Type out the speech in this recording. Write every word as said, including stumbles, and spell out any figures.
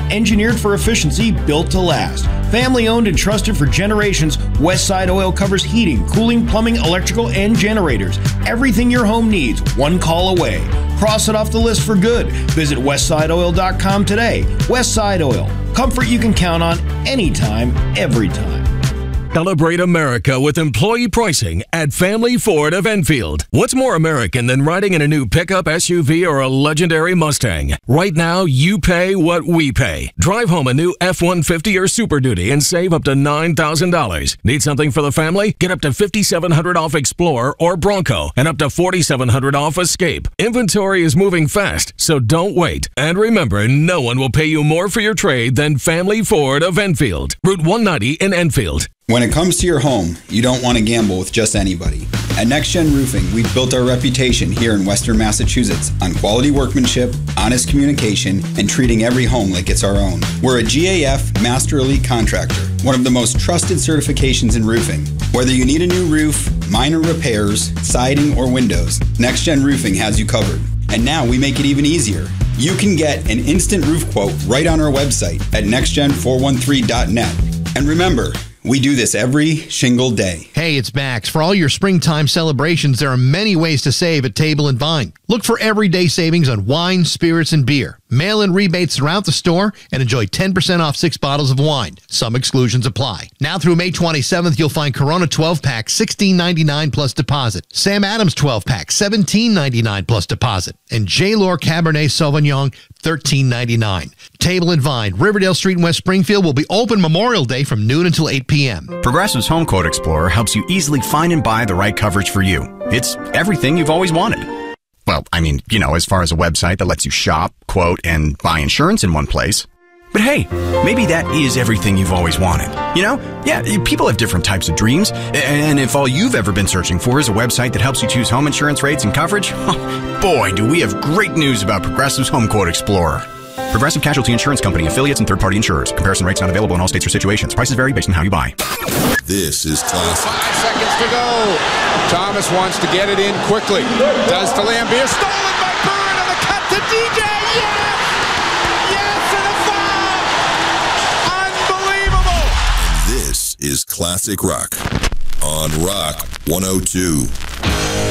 Engineered for efficiency, built to last. Family owned and trusted for generations, Westside Oil covers heating, cooling, plumbing, electrical, and generators. Everything your home needs, one call away. Cross it off the list for good. Visit westside oil dot com today. Westside Oil. Comfort you can count on anytime, every time. Celebrate America with employee pricing at Family Ford of Enfield. What's more American than riding in a new pickup, S U V, or a legendary Mustang? Right now, you pay what we pay. Drive home a new F one fifty or Super Duty and save up to nine thousand dollars. Need something for the family? Get up to five thousand seven hundred dollars off Explorer or Bronco and up to four thousand seven hundred dollars off Escape. Inventory is moving fast, so don't wait. And remember, no one will pay you more for your trade than Family Ford of Enfield. Route one ninety in Enfield. When it comes to your home, you don't want to gamble with just anybody. At Next Gen Roofing, we've built our reputation here in Western Massachusetts on quality workmanship, honest communication, and treating every home like it's our own. We're a G A F Master Elite Contractor, one of the most trusted certifications in roofing. Whether you need a new roof, minor repairs, siding, or windows, Next Gen Roofing has you covered. And now we make it even easier. You can get an instant roof quote right on our website at next gen four one three dot net. And remember, we do this every shingle day. Hey, it's Max. For all your springtime celebrations, there are many ways to save at Table and Vine. Look for everyday savings on wine, spirits, and beer. Mail-in rebates throughout the store and enjoy ten percent off six bottles of wine. Some exclusions apply. Now through May twenty-seventh, you'll find Corona twelve pack, sixteen ninety-nine plus deposit. Sam Adams twelve pack, seventeen ninety-nine plus deposit. And J-Lore Cabernet Sauvignon, thirteen ninety-nine. Table and Vine, Riverdale Street in West Springfield will be open Memorial Day from noon until eight p.m. Progressive's Home Quote Explorer helps you easily find and buy the right coverage for you. It's everything you've always wanted. Well, I mean, you know, as far as a website that lets you shop, quote, and buy insurance in one place. But hey, maybe that is everything you've always wanted. You know? Yeah, people have different types of dreams. And if all you've ever been searching for is a website that helps you choose home insurance rates and coverage, boy, do we have great news about Progressive's Home Quote Explorer. Progressive Casualty Insurance Company, affiliates, and third-party insurers. Comparison rates not available in all states or situations. Prices vary based on how you buy. This is classic. Five seconds to go. Thomas wants to get it in quickly. Does to Lambier. Stolen by Byrne on the cut to D J. Yes! Yes, and a foul! Unbelievable! This is Classic Rock on Rock one oh two.